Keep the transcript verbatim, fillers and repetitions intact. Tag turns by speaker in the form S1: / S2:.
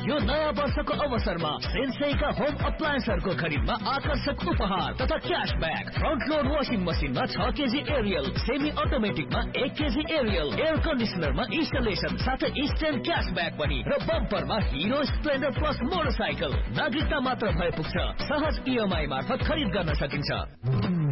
S1: यो नयाँ वर्षको अवसरमा सेन्सेईका होम अप्लायन्सहरूको खरिदमा आकर्षक उपहार तथा क्याशब्याक। फ्रन्ट लोड वाशिङ मसिनमा छ केजी एरियल, सेमी अटोमेटिकमा एक केजी एरियल, एयर कन्डिसनरमा इन्स्टलेसन साथै इन्स्टेन्ट क्याशब्याक पनि र बम्परमा हिरो स्प्लेन्डर प्लस मोटरसाइकल। नागरिकता मात्र भए पुग्छ, सहज इएमआई मार्फत खरिद गर्न सकिन्छ।